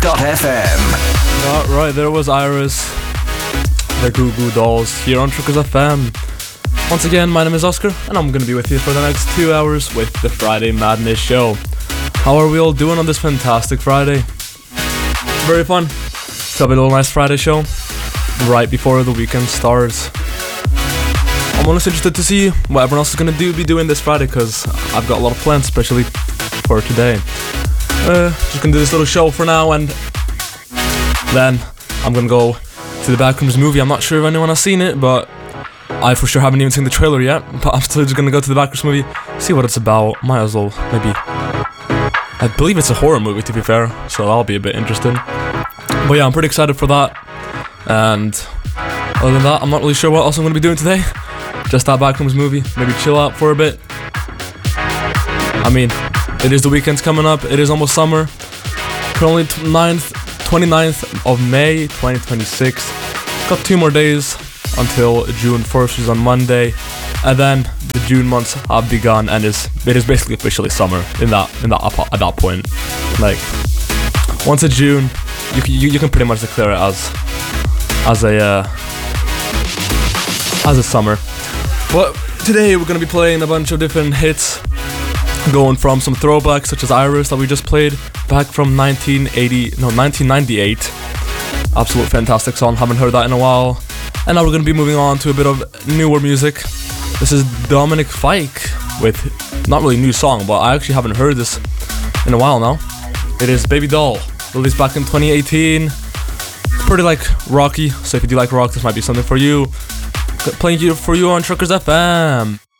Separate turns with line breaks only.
Right, there was Iris, the Goo Goo Dolls, here on Truckers FM. Once again, my name is Oscar, and I'm gonna be with you for the next 2 hours with the Friday Madness Show. How are we all doing on this fantastic Friday? Very fun. It's gonna be a little nice Friday show, right before the weekend starts. I'm honestly interested to see what everyone else is gonna be doing this Friday, because I've got a lot of plans, especially for today. Just gonna do this little show for now, and then I'm gonna go to the Backrooms movie. I'm not sure if anyone has seen it, but I for sure haven't even seen the trailer yet. But I'm still just gonna go to the Backrooms movie, see what it's about. Might as well, maybe. I believe it's a horror movie, to be fair, so that'll be a bit interesting. But yeah, I'm pretty excited for that. And other than that, I'm not really sure what else I'm gonna be doing today. Just that Backrooms movie, maybe chill out for a bit. I mean, it is the weekends coming up, it is almost summer. Currently 29th of May 2026. Got 2 more days until June 1st, which is on Monday. And then the June months have begun, and it is basically officially summer at that point. Like, once it's June, you can pretty much declare it as a summer. But today we're gonna be playing a bunch of different hits, going from some throwbacks such as Iris that we just played back from 1998. Absolute fantastic song, haven't heard that in a while. And now we're gonna be moving on to a bit of newer music. This is Dominic Fike with not really a new song, but I actually haven't heard this in a while now. It is Baby Doll, released back in 2018. Pretty like rocky, so if you do like rock, this might be something for you. Playing for you on Truckers FM.